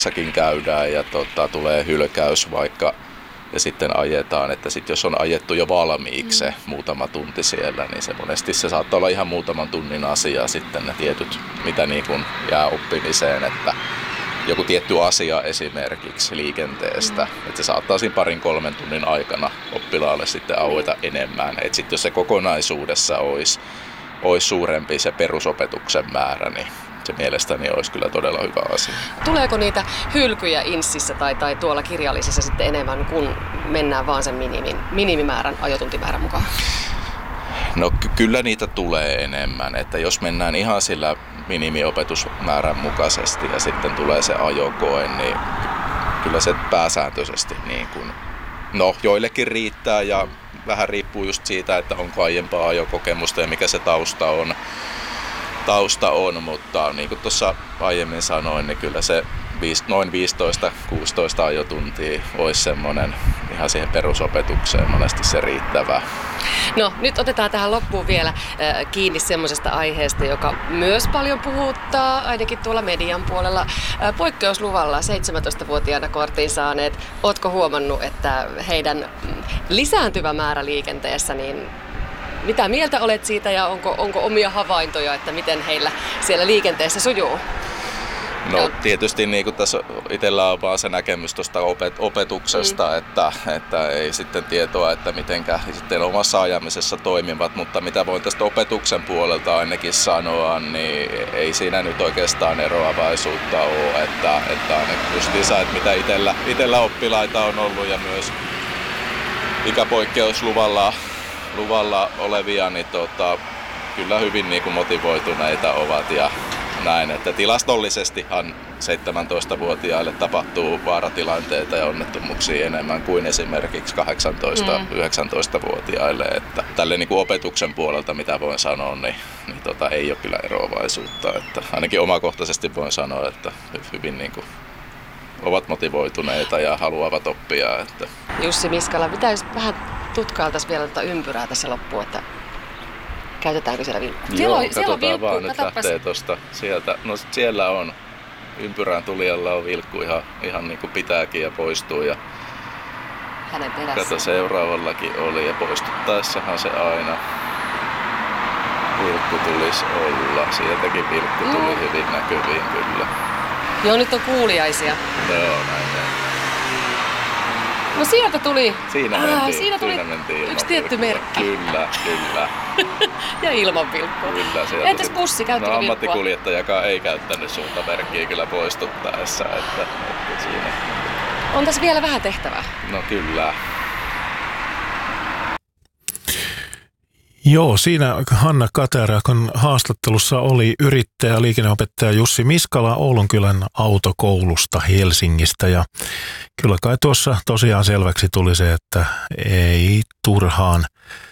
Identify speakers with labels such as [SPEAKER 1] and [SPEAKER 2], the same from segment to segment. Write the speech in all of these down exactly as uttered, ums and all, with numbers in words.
[SPEAKER 1] sakin käydään ja tota, tulee hylkäys vaikka ja sitten ajetaan, että sit jos on ajettu jo valmiiksi se muutama tunti siellä, niin se monesti se saattaa olla ihan muutaman tunnin asia sitten ne tietyt, mitä niin kuin jää oppimiseen, että joku tietty asia esimerkiksi liikenteestä, että se saattaa siinä parin kolmen tunnin aikana oppilaalle sitten aueta enemmän, että sitten jos se kokonaisuudessa olisi, olisi suurempi se perusopetuksen määrä, niin se mielestäni olisi kyllä todella hyvä asia.
[SPEAKER 2] Tuleeko niitä hylkyjä inssissä tai, tai tuolla kirjallisissa sitten enemmän, kun mennään vaan sen minimin, minimimäärän, ajotuntimäärän mukaan?
[SPEAKER 1] No ky- kyllä niitä tulee enemmän, että jos mennään ihan sillä minimiopetusmäärän mukaisesti ja sitten tulee se ajokoe, niin kyllä se pääsääntöisesti niin kuin, no joillekin riittää ja vähän riippuu just siitä, että onko aiempaa ajokokemusta ja mikä se tausta on. Tausta on, mutta niin kuin tuossa aiemmin sanoin, niin kyllä se noin viisitoista kuusitoista ajotuntia olisi semmoinen ihan siihen perusopetukseen monesti se riittävä.
[SPEAKER 2] No nyt otetaan tähän loppuun vielä äh, kiinni semmoisesta aiheesta, joka myös paljon puhuttaa, ainakin tuolla median puolella. Äh, poikkeusluvalla seitsemäntoistavuotiaana kortin saaneet, ootko huomannut, että heidän lisääntyvä määrä liikenteessä, niin mitä mieltä olet siitä ja onko, onko omia havaintoja, että miten heillä siellä liikenteessä sujuu?
[SPEAKER 1] No tietysti niin kuin tässä itsellä on vaan se näkemys tuosta opet- opetuksesta, mm. että, että ei sitten tietoa, että mitenkä sitten omassa ajamisessa toimivat, mutta mitä voin tästä opetuksen puolelta ainakin sanoa, niin ei siinä nyt oikeastaan eroavaisuutta ole, että, että just lisää, että mitä itsellä, itsellä oppilaita on ollut ja myös ikäpoikkeusluvalla luvalla olevia, niin tota, kyllä hyvin niin kuin motivoituneita ovat ja näin, että tilastollisestihan seitsemäntoistavuotiaille tapahtuu vaaratilanteita ja onnettomuuksia enemmän kuin esimerkiksi kahdeksantoista-yhdeksäntoistavuotiaille, että tälle niin kuin opetuksen puolelta, mitä voin sanoa, niin, niin tota, ei ole kyllä eroavaisuutta, että ainakin omakohtaisesti voin sanoa, että hyvin niin kuin ovat motivoituneita ja haluavat oppia. Että.
[SPEAKER 2] Jussi Miskala, pitäisi vähän tutkailtaisiin vielä tätä ympyrää tässä loppuun, että käytetäänkö siellä vilkkua?
[SPEAKER 1] Joo,
[SPEAKER 2] siellä
[SPEAKER 1] katsotaan
[SPEAKER 2] vilkku,
[SPEAKER 1] vaan, nyt lähtee tuosta sieltä. No siellä on, ympyrän tulijalla on vilkku ihan, ihan niin kuin pitääkin ja poistuu. Ja
[SPEAKER 2] hänen perässä.
[SPEAKER 1] Kato, seuraavallakin oli ja poistuttaessahan se aina vilkku tulisi olla. Sieltäkin vilkku tuli mm. hyvin näkyviin kyllä.
[SPEAKER 2] Joo, nyt on kuuliaisia.
[SPEAKER 1] Joo, näin.
[SPEAKER 2] No sieltä tuli,
[SPEAKER 1] siinä mentiin,
[SPEAKER 2] Aa, siinä tuli
[SPEAKER 1] siinä mentiin
[SPEAKER 2] yksi tietty merkki.
[SPEAKER 1] Kyllä, kyllä.
[SPEAKER 2] Ja ilman vilkkua.
[SPEAKER 1] Kyllä,
[SPEAKER 2] entäs bussi, käyttikö
[SPEAKER 1] no,
[SPEAKER 2] vilkkua?
[SPEAKER 1] ammattikuljettajakaan ei käyttänyt suuntamerkkiä kyllä poistuttaessa. Että, että siinä.
[SPEAKER 2] On tässä vielä vähän tehtävää.
[SPEAKER 1] No kyllä.
[SPEAKER 3] Joo, siinä Hanna Katerakon haastattelussa oli yrittäjä, liikenneopettaja Jussi Miskala Oulunkylän autokoulusta Helsingistä. Ja kyllä kai tuossa tosiaan selväksi tuli se, että ei turhaan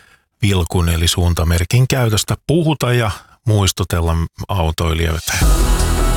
[SPEAKER 3] vilkun eli suuntamerkin käytöstä puhuta ja muistutella autoilijoita.